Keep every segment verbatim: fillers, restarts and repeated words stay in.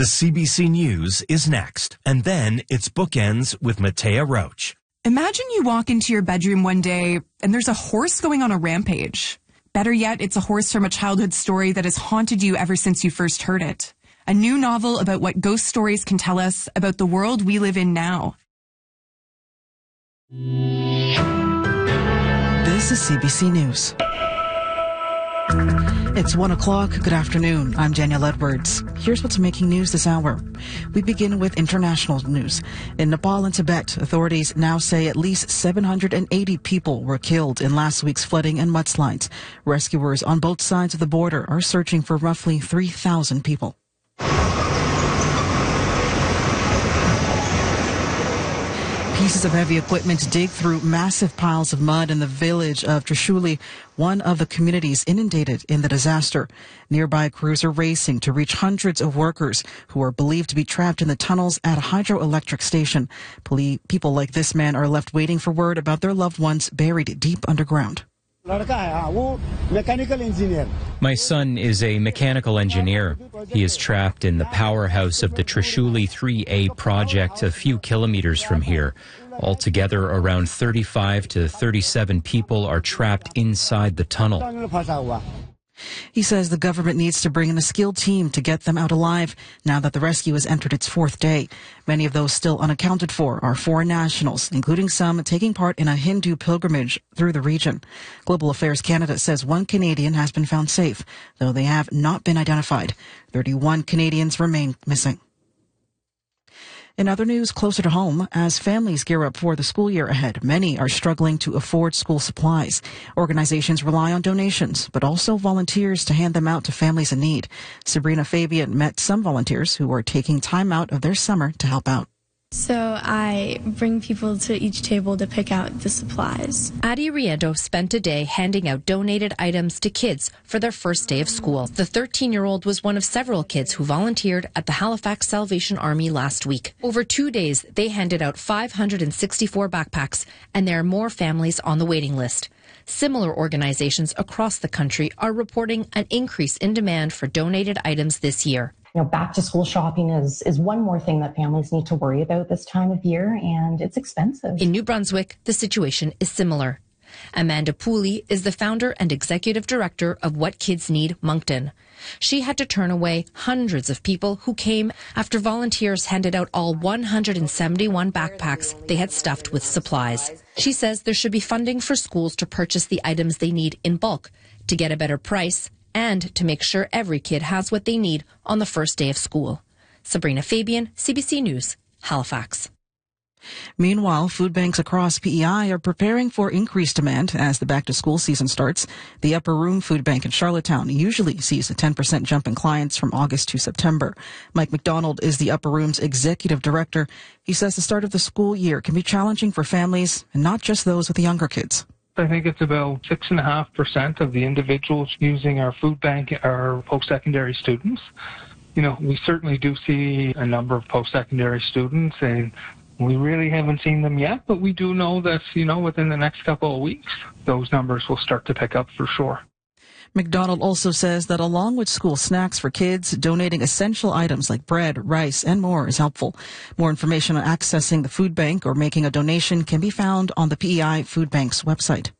The C B C News is next, and then it's Bookends with Matea Roach. Imagine you walk into your bedroom one day and there's a horse going on a rampage. Better yet, it's a horse from a childhood story that has haunted you ever since you first heard it. A new novel about what ghost stories can tell us about the world we live in now. This is C B C News. It's one o'clock. Good afternoon. I'm Danielle Edwards. Here's what's making news this hour. We begin with international news. In Nepal and Tibet, authorities now say at least seven hundred eighty people were killed in last week's flooding and mudslides. Rescuers on both sides of the border are searching for roughly three thousand people. Pieces of heavy equipment dig through massive piles of mud in the village of Trishuli, one of the communities inundated in the disaster. Nearby crews are racing to reach hundreds of workers who are believed to be trapped in the tunnels at a hydroelectric station. Poli- people like this man are left waiting for word about their loved ones buried deep underground. My son is a mechanical engineer. He is trapped in the powerhouse of the Trishuli three A project a few kilometers from here. Altogether, around thirty-five to thirty-seven people are trapped inside the tunnel. He says the government needs to bring in a skilled team to get them out alive now that the rescue has entered its fourth day. Many of those still unaccounted for are foreign nationals, including some taking part in a Hindu pilgrimage through the region. Global Affairs Canada says one Canadian has been found safe, though they have not been identified. thirty-one Canadians remain missing. In other news, closer to home, as families gear up for the school year ahead, many are struggling to afford school supplies. Organizations rely on donations, but also volunteers to hand them out to families in need. Sabrina Fabian met some volunteers who are taking time out of their summer to help out. So I bring people to each table to pick out the supplies. Addie Riendo spent a day handing out donated items to kids for their first day of school. The thirteen-year-old was one of several kids who volunteered at the Halifax Salvation Army last week. Over two days, they handed out five hundred sixty-four backpacks, and there are more families on the waiting list. Similar organizations across the country are reporting an increase in demand for donated items this year. You know, back to school shopping is, is one more thing that families need to worry about this time of year, and it's expensive. In New Brunswick, the situation is similar. Amanda Pooley is the founder and executive director of What Kids Need Moncton. She had to turn away hundreds of people who came after volunteers handed out all one hundred seventy-one backpacks they had stuffed with supplies. She says there should be funding for schools to purchase the items they need in bulk, to get a better price, and to make sure every kid has what they need on the first day of school. Sabrina Fabian, C B C News, Halifax. Meanwhile, food banks across P E I are preparing for increased demand as the back-to-school season starts. The Upper Room Food Bank in Charlottetown usually sees a ten percent jump in clients from August to September. Mike McDonald is the Upper Room's executive director. He says the start of the school year can be challenging for families, and not just those with the younger kids. I think it's about six and a half percent of the individuals using our food bank are post-secondary students. You know, we certainly do see a number of post-secondary students, and we really haven't seen them yet, but we do know that, you know, within the next couple of weeks, those numbers will start to pick up for sure. McDonald also says that along with school snacks for kids, donating essential items like bread, rice, and more is helpful. More information on accessing the food bank or making a donation can be found on the P E I Food Bank's website.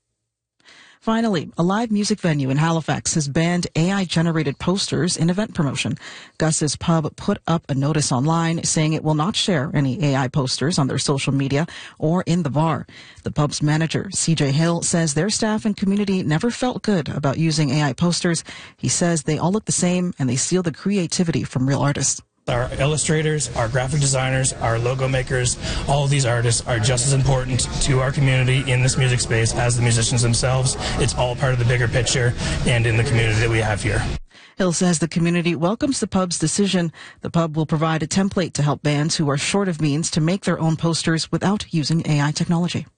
Finally, a live music venue in Halifax has banned A I-generated posters in event promotion. Gus's Pub put up a notice online saying it will not share any A I posters on their social media or in the bar. The pub's manager, C J Hill, says their staff and community never felt good about using A I posters. He says they all look the same and they steal the creativity from real artists. Our illustrators, our graphic designers, our logo makers, all of these artists are just as important to our community in this music space as the musicians themselves. It's all part of the bigger picture and in the community that we have here. Hill says the community welcomes the pub's decision. The pub will provide a template to help bands who are short of means to make their own posters without using A I technology.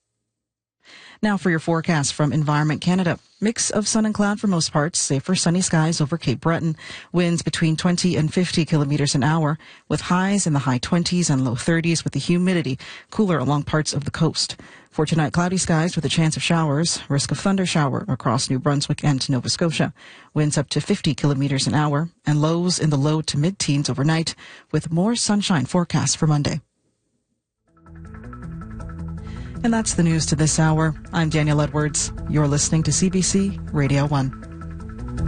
Now for your forecast from Environment Canada. Mix of sun and cloud for most parts, save for sunny skies over Cape Breton. Winds between twenty and fifty kilometers an hour, with highs in the high twenties and low thirties with the humidity cooler along parts of the coast. For tonight, cloudy skies with a chance of showers, risk of thunder shower across New Brunswick and Nova Scotia. Winds up to fifty kilometers an hour and lows in the low to mid-teens overnight with more sunshine forecast for Monday. And that's the news to this hour. I'm Danielle Edwards. You're listening to C B C Radio one.